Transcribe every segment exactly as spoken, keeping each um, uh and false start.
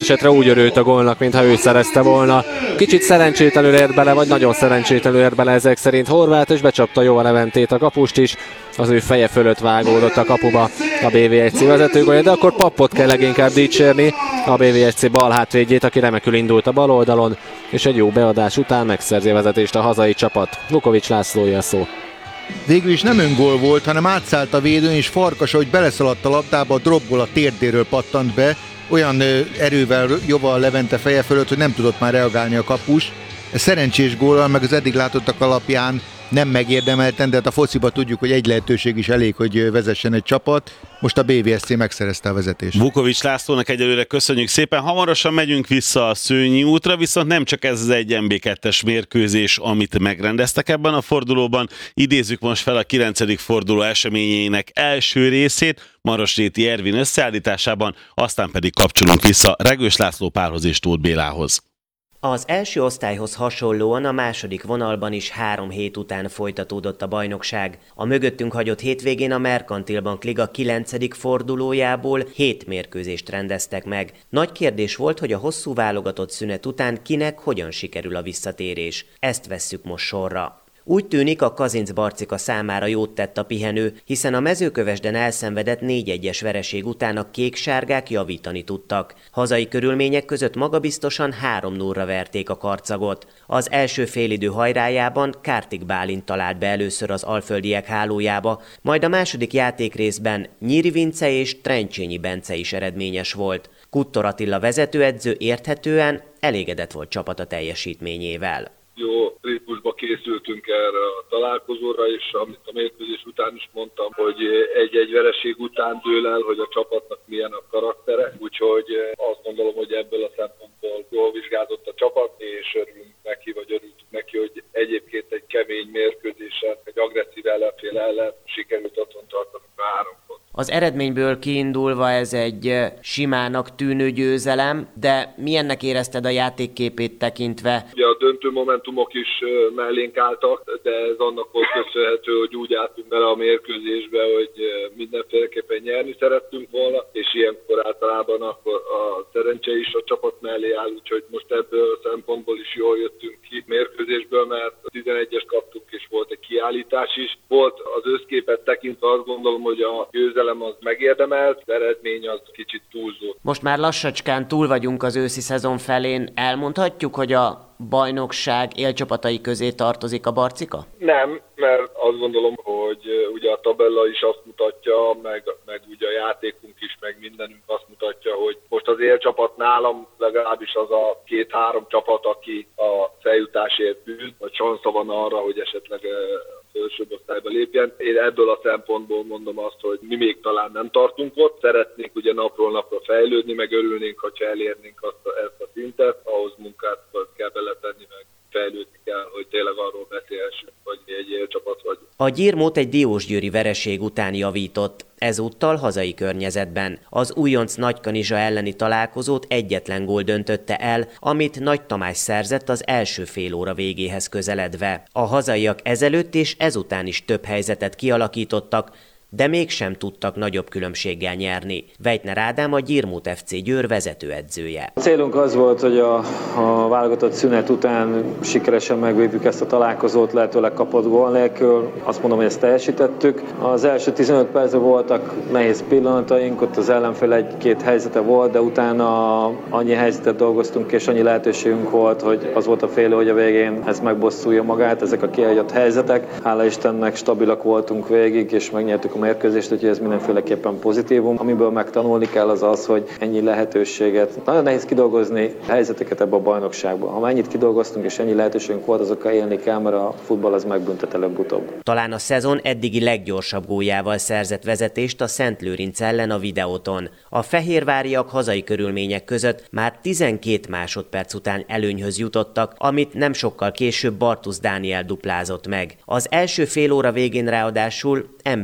esetre úgy örült a gólnak, mintha ő szerezte volna. Kicsit szerencsétlenül ért bele, vagy nagyon szerencsétlenül ért bele ezek szerint Horváth, és becsapta jó a Leventét, a kapust is. Az ő feje fölött vágódott a kapuba a bé vé egy cé vezetőgólja, de akkor Pappot kell leginkább dicsérni, a bé vé egy cé bal hátvédjét, aki remekül indult a bal oldalon, és egy jó beadás után megszerzi a vezetést a hazai csapat. Vukovics Lászlóé a szó. Végül is nem öngól volt, hanem átszállt a védőn, és Farkas, ahogy beleszaladt a labdába, a dropból a térdéről pattant be, olyan erővel jóval a Levente feje fölött, hogy nem tudott már reagálni a kapus. Ez szerencsés góllal, meg az eddig látottak alapján nem megérdemelten, de hát a fociba tudjuk, hogy egy lehetőség is elég, hogy vezessen egy csapat. Most a bé vé es cé megszerezte a vezetést. Vukovics Lászlónak egyelőre köszönjük szépen. Hamarosan megyünk vissza a Szőnyi útra, viszont nem csak ez az egy em bé kettes mérkőzés, amit megrendeztek ebben a fordulóban. Idézzük most fel a kilencedik forduló eseményének első részét Marosréti Ervin összeállításában, aztán pedig kapcsolunk vissza Regős László Pálhoz és Tóth Bélához. Az első osztályhoz hasonlóan a második vonalban is három hét után folytatódott a bajnokság. A mögöttünk hagyott hétvégén a Merkantil Bank Liga kilencedik fordulójából hét mérkőzést rendeztek meg. Nagy kérdés volt, hogy a hosszú válogatott szünet után kinek hogyan sikerül a visszatérés. Ezt vesszük most sorra. Úgy tűnik, a Kazinc-Barcika számára jót tett a pihenő, hiszen a Mezőkövesden elszenvedett négy egyes vereség után a kék-sárgák javítani tudtak. Hazai körülmények között magabiztosan három nullra verték a karcagot. Az első félidő hajrájában Kártik Bálint talált be először az alföldiek hálójába, majd a második játékrészben Nyíri Vince és Trencsényi Bence is eredményes volt. Kuttor Attila vezetőedző érthetően elégedett volt csapata teljesítményével. Jó ritmusba készültünk erre a találkozóra, és amit a mérkőzés után is mondtam, hogy egy-egy vereség után dől el, hogy a csapatnak milyen a karaktere, úgyhogy azt gondolom, hogy ebből a szempontból jól vizsgázott a csapat, és örülünk neki, vagy örültünk neki, hogy egyébként egy kemény mérkőzésen, egy agresszív ellenfél ellen sikerült otthon tartani a három pont. Az eredményből kiindulva ez egy simának tűnő győzelem, de milyennek érezted a játékképét tekintve? Ugye a döntő momentumok is mellénk álltak, de ez annak volt köszönhető, hogy úgy álltunk bele a mérkőzésbe, hogy mindenféleképpen nyerni szerettünk volna, és ilyenkor általában akkor a szerencse is a csapat mellé áll, úgyhogy most ebből a szempontból is jól jöttünk ki mérkőzésből, mert tizenegyes kaptunk, és volt egy kiállítás is. Volt az összképet tekintve, azt gondolom, hogy a győzelem az megérdemelt, az eredmény az kicsit túlzott. Most már lassacskán túl vagyunk az őszi szezon felén. Elmondhatjuk, hogy a bajnokság élcsapatai közé tartozik a Barcika? Nem, mert azt gondolom, hogy ugye a tabella is azt mutatja, meg, meg ugye a játékunk is, meg mindenünk azt mutatja, hogy most az élcsapat nálam legalábbis az a két-három csapat, aki a feljutásért küzd, vagy sansza van arra, hogy esetleg felsőbb osztályba lépjen. Én ebből a szempontból mondom azt, hogy mi még talán nem tartunk ott. Szeretnénk ugye napról napra fejlődni, meg örülnénk, hogyha elérnénk azt a, ezt a szintet. Ahhoz munkát kell beletenni, meg fejlődni kell, hogy tényleg arról beszélhessünk, hogy mi egy élcsapat vagyunk. A Gyirmót egy diósgyőri vereség után javított, ezúttal hazai környezetben. Az újonc Nagykanizsa elleni találkozót egyetlen gól döntötte el, amit Nagy Tamás szerzett az első fél óra végéhez közeledve. A hazaiak ezelőtt és ezután is több helyzetet kialakítottak, de mégsem tudtak nagyobb különbséggel nyerni. Vejtner Ádám a Gyirmót ef cé Győr vezetőedzője. A célunk az volt, hogy a, a válogatott szünet után sikeresen megvívjuk ezt a találkozót, lehetőleg kapott gól nélkül. Azt mondom, hogy ezt teljesítettük. Az első tizenöt percben voltak nehéz pillanataink, ott az ellenfél egy-két helyzete volt, de utána annyi helyzetet dolgoztunk, és annyi lehetőségünk volt, hogy az volt a félő, hogy a végén ez megbosszulja magát, ezek a kihagyott helyzetek. Hála Istennek stabilak voltunk végig, és megnyertük a mérkőzést, úgyhogy ez mindenféleképpen pozitívum. Amiből megtanulni kell az az, hogy ennyi lehetőséget, nagyon nehéz kidolgozni helyzeteket ebbe a bajnokságban. Ha ennyit kidolgoztunk és ennyi lehetőségünk volt, azokkal élni kell, mert a futball az megbüntet előbb-utóbb. Talán a szezon eddigi leggyorsabb góljával szerzett vezetést a Szentlőrinc ellen a videóton. A fehérváriak hazai körülmények között már tizenkét másodperc után előnyhöz jutottak, amit nem sokkal később Bartusz Dániel duplázott meg. Az első fél óra végén ráadásul emberhátrányban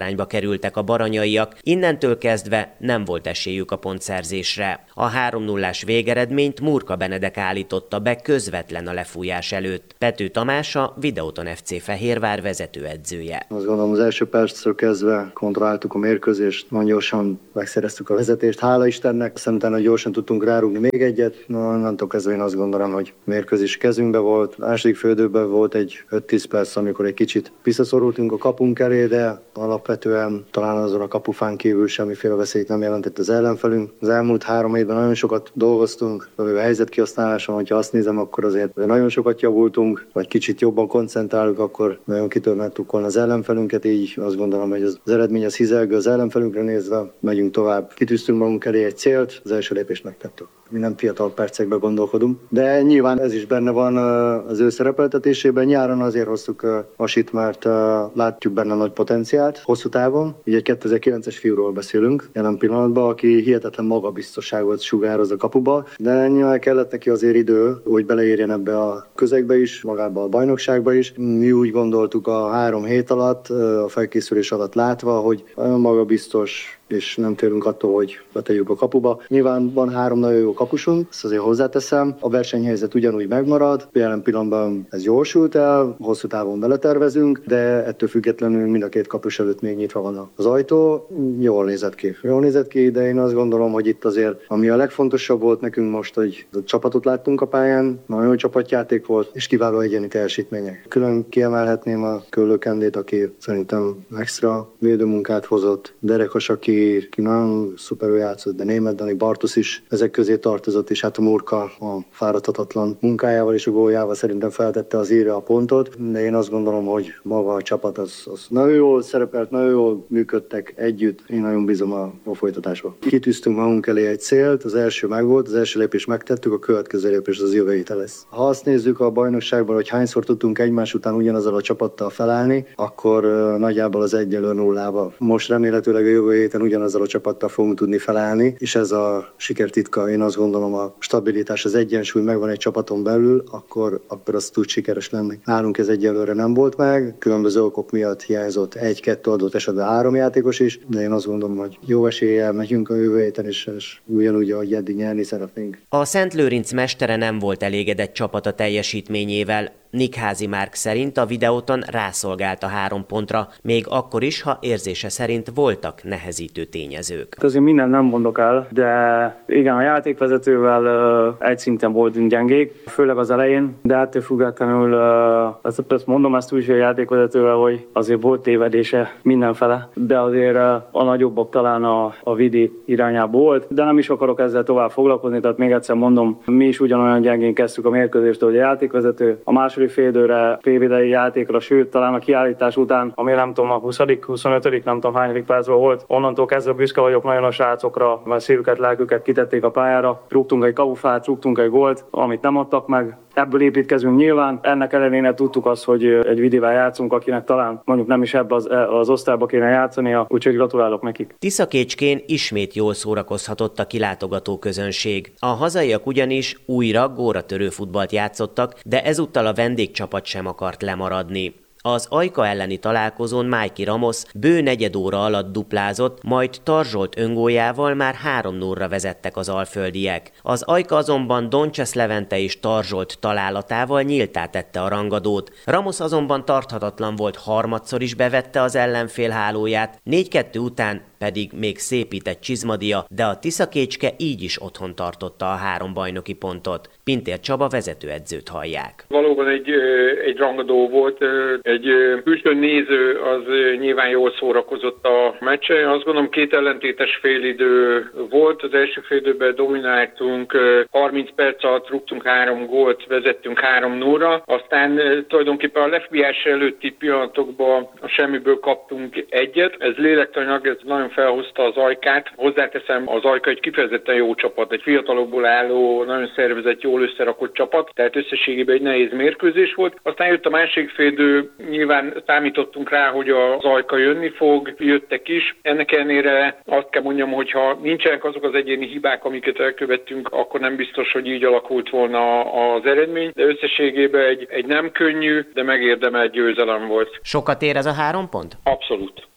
hátrányba kerültek a baranyaiak, innentől kezdve nem volt esélyük a pontszerzésre. A három nullás végeredményt Murka Benedek állította be közvetlen a lefújás előtt. Pető Tamás a Videoton ef cé Fehérvár vezetőedzője. Azt gondolom, az első perctől kezdve kontrolláltuk a mérkőzést, nagyon gyorsan megszereztük a vezetést, hála Istennek, szerintem hogy gyorsan tudtunk rárúgni még egyet, no, onnantól kezdve én azt gondolom, hogy mérkőzés kezünkbe volt. A második félidőben volt egy öt-tíz perc, amikor egy kicsit visszaszorultunk a kapunk elé, de alapvetően talán azon a kapufán kívül semmiféle veszélyt nem jelentett az ellenfelünk. Az elmúlt három évben nagyon sokat dolgoztunk, a helyzetkihasználáson, hogyha azt nézem, akkor azért nagyon sokat javultunk, vagy kicsit jobban koncentrálunk, akkor nagyon kitörmeltük volna az ellenfelünket, így azt gondolom, hogy az eredmény az hizelgő az ellenfelünkre nézve, megyünk tovább. Kitűztünk magunk elé egy célt, az első lépést megtettük. Mi nem fiatal percekben gondolkodunk, de nyilván ez is benne van az ő szerepeltetésében. Nyáron azért hoztuk Asit, mert látjuk benne nagy potenciált hosszú távon. Így egy kétezer-kilences fiúról beszélünk jelen pillanatban, aki hihetetlen magabiztosságot sugároz a kapuba, de nyilván kellett neki azért idő, hogy beleérjen ebbe a közegbe is, magába a bajnokságba is. Mi úgy gondoltuk a három hét alatt, a felkészülés alatt látva, hogy olyan magabiztos, és nem térünk attól, hogy betegyük a kapuba. Nyilván van három nagyon jó kapusunk, ezt azért hozzáteszem. A versenyhelyzet ugyanúgy megmarad, jelen pillanatban ez gyorsult el, hosszú távon beletervezünk, de ettől függetlenül mind a két kapus előtt még nyitva van az ajtó. Jól nézett ki. Jól nézett ki, de én azt gondolom, hogy itt azért, ami a legfontosabb volt nekünk most, hogy a csapatot láttunk a pályán, nagyon jó csapatjáték volt, és kiváló egyéni teljesítmények. Külön kiemelhetném a Köllő-Kendét, aki szerintem extra védőmunkát hozott, Derekas, aki ki nagyon szuperül játszott, de Németh Dani, Bartusz is ezek közé tartozott, és hát a Murka a fáradhatatlan munkájával és a góljával szerintem feltette az írja a pontot, de én azt gondolom, hogy maga a csapat az, az nagyon jól szerepelt, nagyon jól működtek együtt, én nagyon bízom a, a folytatásba. Kitűztünk magunk elé egy célt, az első megvolt, az első lépést megtettük, a következő lépés az jövő héten lesz. Ha azt nézzük a bajnokságban, hogy hányszor tudtunk egymás után ugyanazzal a csapattal felállni, akkor uh, nagyjából az egyelő nullába. Most remélhetőleg a jövő héten ugyanazzal a csapattal fogunk tudni felállni, és ez a sikertitka, én azt gondolom, a stabilitás, az egyensúly megvan egy csapaton belül, akkor, akkor az tud sikeres lenni. Nálunk ez egyelőre nem volt meg, különböző okok miatt hiányzott egy-kettő adott esetben három játékos is, de én azt gondolom, hogy jó eséllyel megyünk a jövő héten, és, és ugyanúgy, ahogy eddig nyerni szeretnénk. A Szentlőrinc mestere nem volt elégedett csapata teljesítményével. Nikházi Márk szerint a Videóton rászolgált a három pontra, még akkor is, ha érzése szerint voltak nehezítő tényezők. Azért minden nem mondok el, de igen, a játékvezetővel uh, egy szinten voltunk gyengék, főleg az elején, de ettől függetlenül uh, ezt mondom ezt úgy, hogy a játékvezetővel, hogy azért volt tévedése mindenfele, de azért uh, a nagyobbak talán a, a Vidi irányába volt, de nem is akarok ezzel tovább foglalkozni, tehát még egyszer mondom, mi is ugyanolyan gyengén kezdtük a mérkőzést, hogy a játékvezető, a második félidőre, félidei játékra, sőt, talán a kiállítás után, ami nem tudom, a huszadik, huszonötödik, nem tudom hányadik percben volt, onnantól kezdve büszke vagyok nagyon a srácokra, mert szívüket, lelküket kitették a pályára, rúgtunk egy kapufát, rúgtunk egy gólt, amit nem adtak meg. Ebből építkezünk nyilván. Ennek ellenére tudtuk azt, hogy egy Vidivel játszunk, akinek talán mondjuk nem is ebbe az, az osztályba kéne játszania, úgyhogy gratulálok nekik. Tiszakécskén ismét jól szórakozhatott a kilátogató közönség. A hazaiak ugyanis újra góratörő futballt játszottak, de ezúttal a vendégcsapat sem akart lemaradni. Az Ajka elleni találkozón Májki Ramos bő negyed óra alatt duplázott, majd Tarzsolt öngóljával már három nullra vezettek az alföldiek. Az Ajka azonban Doncsesz Levente és Tarzsolt találatával nyíltá tette a rangadót. Ramos azonban tarthatatlan volt, harmadszor is bevette az ellenfél hálóját, négy kettő után pedig még szépített Csizmadia, de a Tiszakécske így is otthon tartotta a három bajnoki pontot. Pintér Csaba vezetőedzőt hallják. Valóban egy, egy rangadó volt, egy külső néző az nyilván jól szórakozott a meccsen. Azt gondolom, két ellentétes félidő volt, az első félidőben domináltunk, harminc perc alatt rúgtunk három gólt, vezettünk három nullra, aztán tulajdonképpen a lefújás előtti pillanatokban a semmiből kaptunk egyet. Ez lélektanilag, ez nagyon felhozta az Ajkát. Hozzáteszem, az Ajka egy kifejezetten jó csapat, egy fiatalokból álló, nagyon szervezett, jól összerakott csapat, tehát összességében egy nehéz mérkőzés volt. Aztán jött a másik félidő, nyilván számítottunk rá, hogy az Ajka jönni fog, jöttek is. Ennek ellenére azt kell mondjam, hogy ha nincsenek azok az egyéni hibák, amiket elkövettünk, akkor nem biztos, hogy így alakult volna az eredmény, de összességében egy, egy nem könnyű, de megérdemelt győzelem volt. Sokat ér ez a három pont? Abszolút.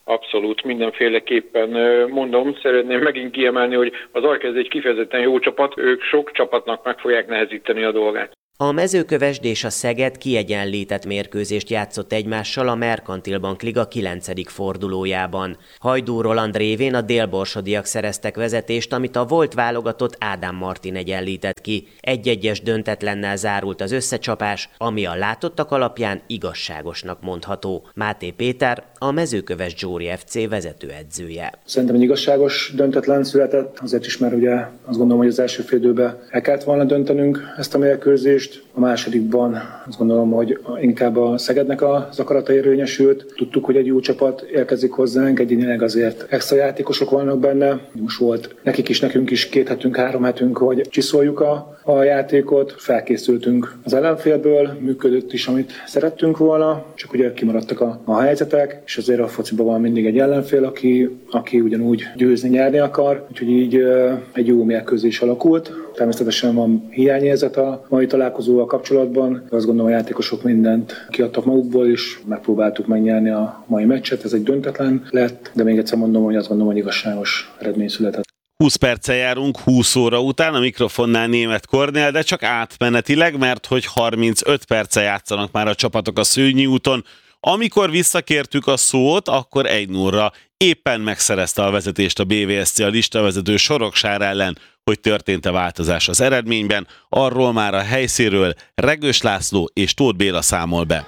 Abszolút, mindenféleképpen mondom, szeretném megint kiemelni, hogy az Arc egy kifejezetten jó csapat, ők sok csapatnak meg fogják nehezíteni a dolgát. A Mezőkövesd és a Szeged kiegyenlített mérkőzést játszott egymással a Merkantil Bank Liga kilencedik fordulójában. Hajdú Roland révén a délborsodiak szereztek vezetést, amit a volt válogatott Ádám Martin egyenlített ki. Egy-egyes döntetlennel zárult az összecsapás, ami a látottak alapján igazságosnak mondható. Máté Péter, a Mezőkövesd Zsóri ef cé vezetőedzője. Szerintem egy igazságos döntetlen született, azért is, mert ugye azt gondolom, hogy az első fél időben el kellett volna döntenünk ezt a mérkőzést. A másodikban azt gondolom, hogy inkább a Szegednek az akarata érvényesült. Tudtuk, hogy egy jó csapat érkezik hozzánk, egyénileg azért extra játékosok vannak benne. Most volt nekik is, nekünk is két hetünk, három hetünk, hogy csiszoljuk a, a játékot. Felkészültünk az ellenfélből, működött is, amit szerettünk volna, csak ugye kimaradtak a, a helyzetek, és azért a fociban van mindig egy ellenfél, aki, aki ugyanúgy győzni, nyerni akar, úgyhogy így egy jó mérkőzés alakult. Természetesen van hiányérzet a mai találkozóval kapcsolatban. Azt gondolom, a játékosok mindent kiadtak magukból, és megpróbáltuk megnyerni a mai meccset. Ez egy döntetlen lett, de még egyszer mondom, hogy azt gondolom, hogy igazságos eredmény született. húsz perccel járunk húsz óra után, a mikrofonnál Németh Kornél, de csak átmenetileg, mert hogy harmincöt perccel játszanak már a csapatok a Szőnyi úton. Amikor visszakértük a szót, akkor egy nullra éppen megszerezte a vezetést a bé vé es cé a listavezető Soroksár ellen. Hogy történt-e változás az eredményben, arról már a helyszínről Regős László és Tóth Béla számol be.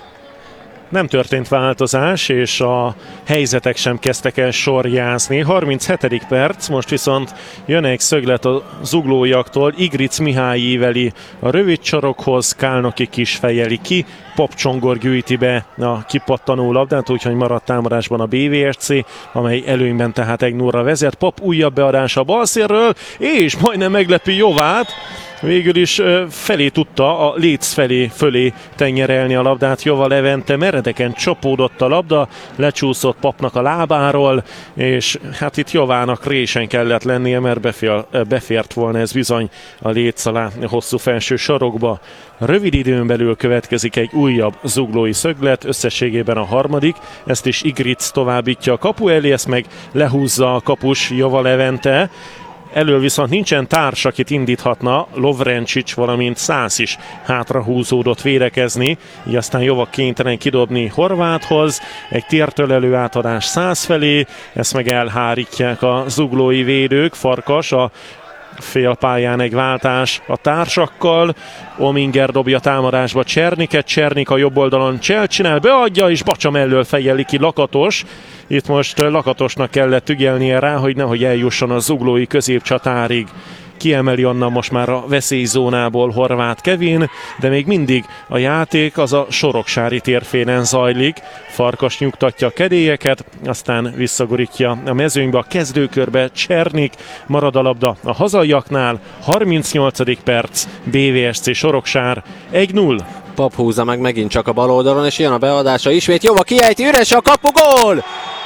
Nem történt változás, és a helyzetek sem kezdtek el sorjázni. harminchetedik perc, most viszont jön egy szöglet a zuglóiaktól. Igric Mihály íveli a rövid sarokhoz, Kálnoki kis fejeli ki, Popcsongor gyűjti be a kipattanó labdát, úgyhogy maradt támadásban a bé vé es cé, amely előnyben tehát egy nullra vezet. Pop újabb beadása a balszérről, és majdnem meglepi Jovát. Végül is felé tudta, a Léc felé fölé tenyerelni a labdát Jova Levente, meredeken csapódott a labda, lecsúszott Papnak a lábáról, és hát itt Jovának résen kellett lennie, mert befér, befért volna ez bizony a Léc alá hosszú felső sarokba. Rövid időn belül következik egy újabb zuglói szöglet, összességében a harmadik, ezt is Igric továbbítja a kapu elé, ezt meg lehúzza a kapus Jova Levente. Elől viszont nincsen társ, akit indíthatna, Lovrencsics, valamint Szász is hátra húzódott védekezni, így aztán Jova kénytelen kidobni Horváthoz, egy tértől átadás Szász felé, ezt meg elhárítják a zuglói védők. Farkas a félpályán egy váltás a társakkal, Ominger dobja támadásba Cserniket, Csernik a jobb oldalon cselcsinál, beadja, és Bacsa mellől fejeli ki Lakatos. Itt most Lakatosnak kellett ügyelnie rá, hogy nehogy eljusson a zuglói középcsatárig. Kiemeli onnan most már a veszélyzónából Horváth Kevin, de még mindig a játék az a soroksári térfélen zajlik. Farkas nyugtatja a kedélyeket, aztán visszagorítja a mezőnybe, a kezdőkörbe Csernik, marad a labda a hazaiaknál. harmincnyolcadik perc, bé vé es cé Soroksár, egy null. Pap húzza meg megint csak a bal oldalon, és jön a beadása ismét. Jova kiejti, üres a kapu, gól!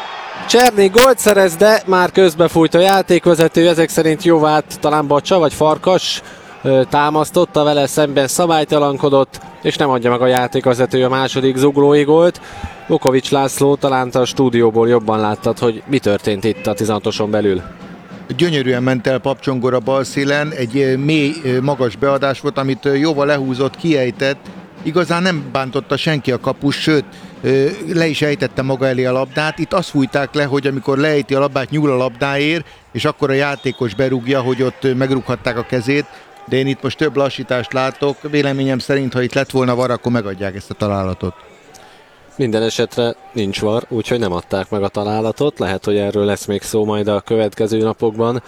Csernik gólt szerez, de már közbefújt a játékvezető, ezek szerint Jovát talán Bacsa vagy Farkas támasztotta, vele szemben szabálytalankodott, és nem adja meg a játékvezető a második zuglói gólt. Vukovics László, talán a stúdióból jobban láttad, hogy mi történt itt a tizenhatoson belül. Gyönyörűen ment el Papcsongor a balszélen, egy mély, magas beadás volt, amit Jova lehúzott, kiejtett. Igazán nem bántotta senki a kapus, sőt, le is ejtette maga elé a labdát. Itt azt fújták le, hogy amikor leejti a labdát, nyúl a labdáért, és akkor a játékos berúgja, hogy ott megrúghatták a kezét. De én itt most több lassítást látok. Véleményem szerint, ha itt lett volna var, akkor megadják ezt a találatot. Minden esetre nincs var, úgyhogy nem adták meg a találatot. Lehet, hogy erről lesz még szó majd a következő napokban.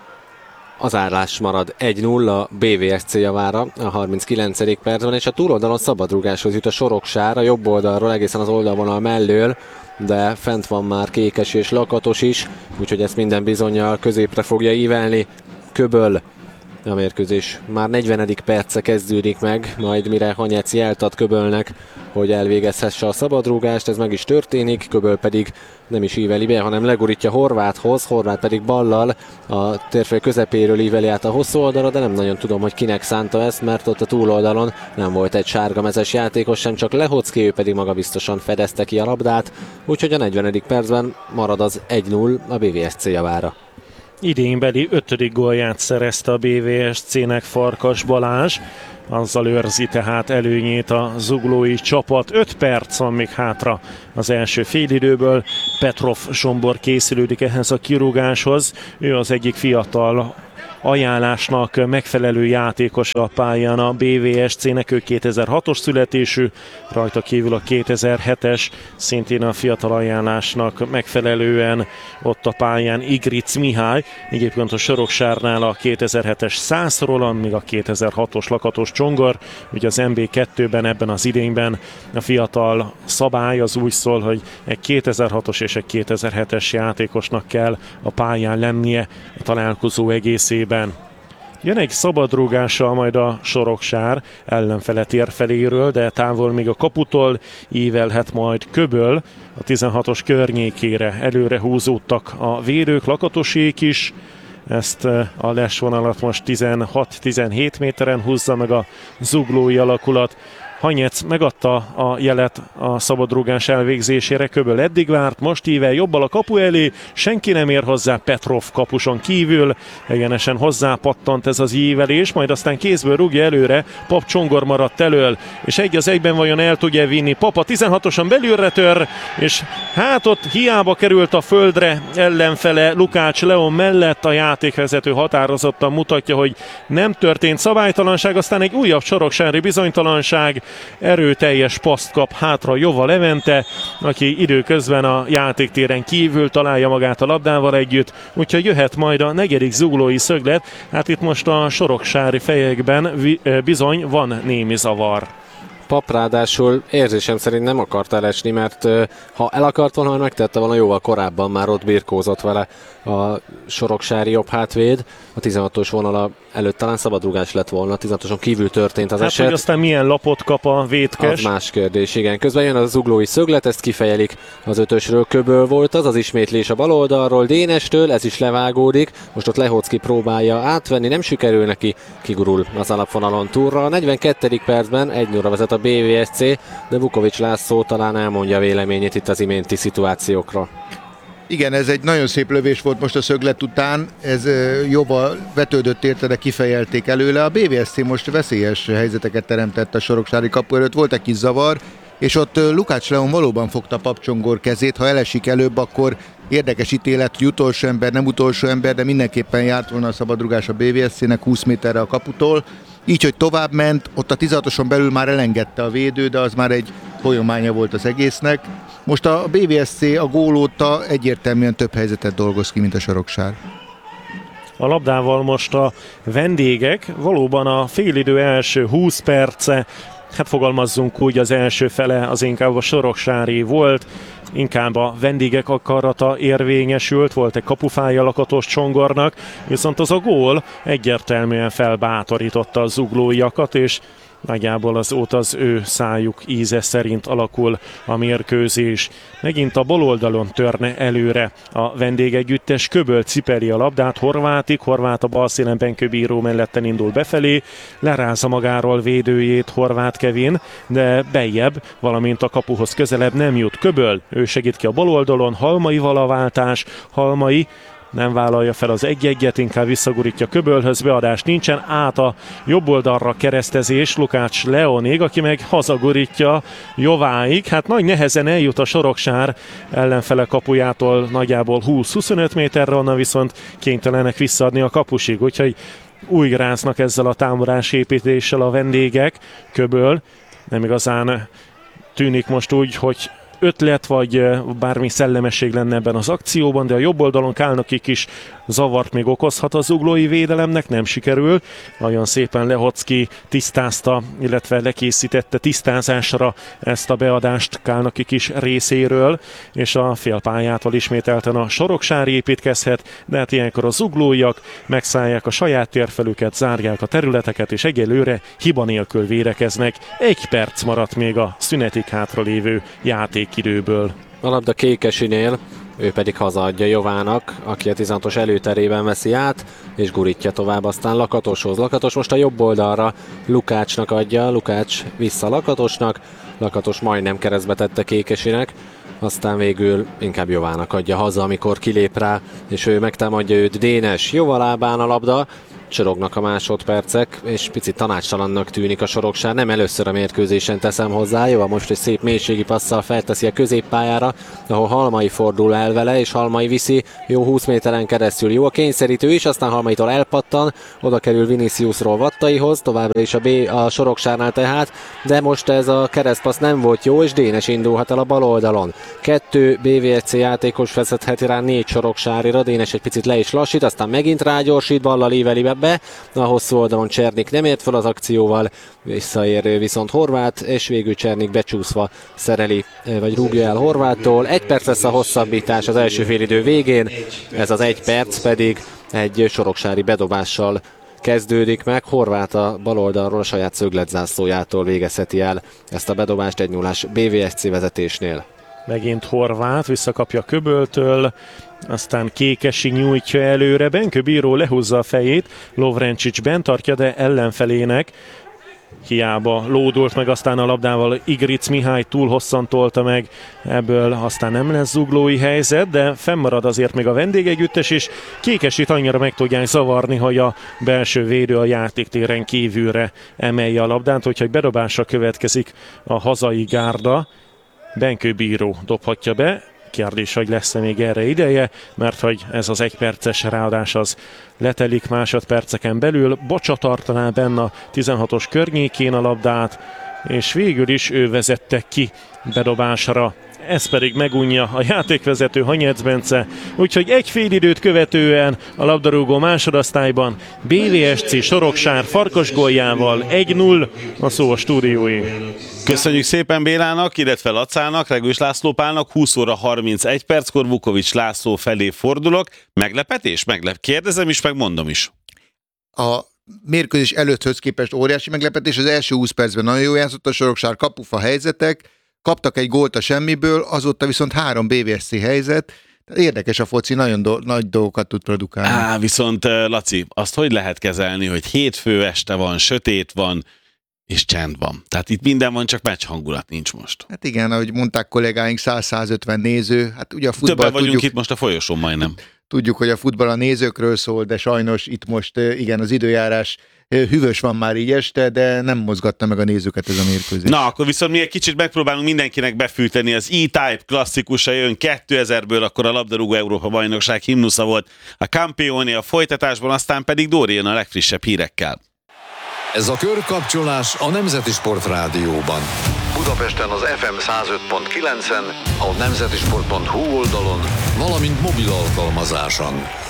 Az állás marad egy nulla bé vé es cé javára a harminckilencedik percben, és a túloldalon szabadrúgáshoz jut a Soroksár, a jobb oldalról egészen az oldalvonal mellől, de fent van már Kékes és Lakatos is, úgyhogy ezt minden bizonnyal középre fogja ívelni Köböl. A mérkőzés már negyvenedik perce kezdődik meg, majd mire Hanyec jelt ad Köbölnek, hogy elvégezhesse a szabadrúgást, ez meg is történik, Köböl pedig nem is íveli be, hanem legurítja Horváthoz, Horvát pedig ballal a térfél közepéről íveli át a hosszú oldalra, de nem nagyon tudom, hogy kinek szánta ezt, mert ott a túloldalon nem volt egy sárgamezes játékos sem, csak Lehocki, ő pedig magabiztosan fedezte ki a labdát, úgyhogy a negyvenedik percben marad az egy null a bé vé es cé javára. Idénbeli ötödik gólját szerezte a bé vé es cének Farkas Balázs, azzal őrzi tehát előnyét a zuglói csapat. öt perc van még hátra az első félidőből. Petrov Zsombor készülődik ehhez a kirúgáshoz. Ő az egyik fiatal ajánlásnak megfelelő játékos a pályán a bé vé es cének, ő kétezer-hatos születésű, rajta kívül a kétezer-hetes, szintén a fiatal ajánlásnak megfelelően ott a pályán Igric Mihály, egyébként a Soroksárnál a kétezer-hetes Szász Roland, még a kétezer-hatos Lakatos Csongor, ugye az en bé kettőben ebben az idényben a fiatal szabály az úgy szól, hogy egy kétezer-hatos és egy kétezer-hetes játékosnak kell a pályán lennie a találkozó egészében. Jön egy szabadrúgással majd a Soroksár ellenfele tér feléről, de távol még a kaputól ívelhet majd Köböl a tizenhatos környékére. Előre húzódtak a védők, Lakatosék is. Ezt a lesvonalat most tizenhat-tizenhét méteren húzza meg a zuglói alakulat. Hanyec megadta a jelet a szabadrúgás elvégzésére, Köböl eddig várt, most ível jobbal a kapu elé, senki nem ér hozzá Petrov kapuson kívül, egyenesen hozzá pattant ez az ívelés, majd aztán kézből rúgja előre, Pap Csongor maradt elől, és egy az egyben vajon el tudja vinni, Papa tizenhatosan belülre tör, és hát ott hiába került a földre ellenfele Lukács Leon mellett, a játékvezető határozottan mutatja, hogy nem történt szabálytalanság, aztán egy újabb soroksári bizonytalanság, erőteljes paszt kap hátra Jova Levente, aki időközben a játéktéren kívül találja magát a labdával együtt, úgyhogy jöhet majd a negyedik zuglói szöglet. Hát itt most a soroksári fejekben bizony van némi zavar. Pap ráadásul érzésem szerint nem akart elesni, mert ha el akart volna, megtette volna jóval korábban, már ott birkózott vele a soroksári jobb hátvéd. A tizenhatos vonala előtt talán szabadrúgás lett volna, tizenhatoson kívül történt az hát, eset. Hogy aztán milyen lapot kap a vétkes. Az más kérdés, igen. Közben jön a zuglói szöglet, ezt kifejelik az ötösről, Köböl volt az, az ismétlés a bal oldalról Dénestől, ez is levágódik. Most ott Lehocki próbálja átvenni, nem sikerül neki, kigurul az alapvonalon túlra. A negyvenkettedik percben egy nulla vezet a bé vé es cé, de Vukovics László talán elmondja véleményét itt az iménti szituációkra. Igen, ez egy nagyon szép lövés volt most a szöglet után, ez jobban vetődött érte, de kifejelték előle. A bé vé es cé most veszélyes helyzeteket teremtett a soroksári kapu előtt, volt egy kis zavar, és ott Lukács Leon valóban fogta Pap Csongor kezét, ha elesik előbb, akkor érdekes ítélet, hogy utolsó ember, nem utolsó ember, de mindenképpen járt volna a szabadrugás a bé vé es cének húsz méterre a kaputól. Így, hogy tovább ment, ott a tizenhatoson belül már elengedte a védő, de az már egy folyamánya volt az egésznek. Most a bé vé es cé a gól óta egyértelműen több helyzetet dolgoz ki, mint a Soroksár. A labdával most a vendégek, valóban a félidő első húsz perce, hát fogalmazzunk úgy, az első fele az inkább a soroksári volt, inkább a vendégek akarata érvényesült, volt egy kapufája Lakatos Csongornak, viszont az a gól egyértelműen felbátorította a zuglóiakat, és nagyjából azóta az ő szájuk íze szerint alakul a mérkőzés. Megint a bal oldalon törne előre a vendégegyüttes, Köböl cipeli a labdát, Horvátig, Horvát a bal színen Benkőbíró melletten indul befelé, lerázza magáról védőjét Horváth Kevin, de bejjebb, valamint a kapuhoz közelebb nem jut Köböl, ő segít ki a bal oldalon, Halmaival a váltás, Halmai nem vállalja fel az egy-egyet, inkább visszagurítja Köbölhöz, beadás nincsen, át a jobb oldalra keresztezés Lukács Leonig, aki meg hazagurítja Jováig. Hát nagy nehezen eljut a Soroksár ellenfele kapujától nagyjából húsz-huszonöt méterre, onnan viszont kénytelenek visszaadni a kapusig, úgyhogy újráznak ezzel a támadásépítéssel a vendégek. Köböl nem igazán tűnik most úgy, hogy ötlet, vagy bármi szellemesség lenne ebben az akcióban, de a jobb oldalon Kálnokik is zavart még okozhat az zuglói védelemnek, nem sikerül. Nagyon szépen Lehocki tisztázta, illetve lekészítette tisztázásra ezt a beadást Kálnokik is részéről, és a félpályától ismételten a Soroksári építkezhet, de hát ilyenkor a zuglóiak megszállják a saját térfelüket, zárják a területeket, és egyelőre hiba nélkül védekeznek. Egy perc maradt még a szünetig hátralévő játékidőből. A labda Kékesinél, ő pedig hazaadja Jovának, aki a tizenhatos előterében veszi át, és gurítja tovább aztán Lakatoshoz. Lakatos most a jobb oldalra Lukácsnak adja, Lukács vissza Lakatosnak, Lakatos majdnem keresztbe tette Kékesinek, aztán végül inkább Jovának adja haza, amikor kilép rá, és ő megtámadja őt. Dénes, Jova lábán a labda, csorognak a másodpercek, és picit tanácstalannak tűnik a Soroksár. Nem először a mérkőzésen teszem hozzá. Jó, most egy szép mélységi passzal felteszi a középpályára, ahol Halmai fordul el vele, és Halmai viszi jó húsz méteren keresztül. Jó a kényszerítő is, aztán Halmaitól elpattan, oda kerül Viniciusról Vattaihoz, továbbra is a, B, a Soroksárnál tehát, de most ez a keresztpassz nem volt jó, és Dénes indulhat el a bal oldalon. Kettő bé vé es cé játékos veszetheti rá négy Soroksárira, Dénes egy picit le is lassít, aztán megint rágyorsít, ballal íveli be. A hosszú oldalon Csernik nem ért fel az akcióval, visszaér viszont Horváth, és végül Csernik becsúszva szereli, vagy rúgja el Horváttól. Egy perc lesz a hosszabbítás az első félidő végén, ez az egy perc pedig egy soroksári bedobással kezdődik meg. Horváth a bal oldalról a saját szögletzászlójától végezheti el ezt a bedobást egy nullás bé vé es cé vezetésnél. Megint Horváth visszakapja Köböltől, aztán Kékesi nyújtja előre, Benkő bíró lehúzza a fejét, Lovrencsics bent tartja, de ellenfelének hiába lódult meg aztán a labdával, Igric Mihály túl hosszan tolta meg, ebből aztán nem lesz zuglói helyzet, de fennmarad azért még a vendégegyüttes, és Kékesit annyira meg tudják zavarni, hogy a belső védő a játéktéren kívülre emelje a labdát, hogyha egy bedobásra következik a hazai gárda. Benkő bíró dobhatja be, kérdés, hogy lesz-e még erre ideje, mert hogy ez az egyperces ráadás az letelik másodperceken belül. Bocsa tartaná benne a tizenhatos környékén a labdát, és végül is ő vezette ki bedobásra. Ez pedig megunja a játékvezető Hanyec Bence, úgyhogy egy fél időt követően a labdarúgó másodosztályban bé vé es cé Soroksár Farkas góljával egy null a szó a stúdiói. Köszönjük szépen Bélának, illetve Lacának, Regős László Pálnak. húsz óra harmincegy perckor Vukovics László felé fordulok. Meglepetés? Meglep. Kérdezem is, meg mondom is. A mérkőzés előtthöz képest óriási meglepetés. Az első húsz percben nagyon jó játszott a Soroksár, kapufa helyzetek, kaptak egy gólt a semmiből, azóta viszont három bé vé es cé helyzet. Érdekes a foci, nagyon do- nagy dolgokat tud produkálni. Á, viszont Laci, azt hogy lehet kezelni, hogy hétfő este van, sötét van, és csend van. Tehát itt minden van, csak meccs hangulat nincs most. Hát igen, ahogy mondták kollégáink, száz-százötven néző. Hát ugye a futball, többen vagyunk tudjuk, itt most a folyosón majdnem. Tudjuk, hogy a futball a nézőkről szól, de sajnos itt most igen, az időjárás hűvös van már így este, de nem mozgatta meg a nézőket ez a mérkőzés. Na, akkor viszont mi egy kicsit megpróbálunk mindenkinek befűteni. Az E-Type klasszikusa jön kétezerből, akkor a labdarúgó Európa bajnokság himnusza volt a Campione a folytatásban, aztán pedig Dóri jön a legfrissebb hírekkel. Ez a körkapcsolás a Nemzeti Sport Rádióban. Budapesten az ef em száz öt pont kilencen, a nemzetisport pont hu oldalon, valamint mobil alkalmazáson.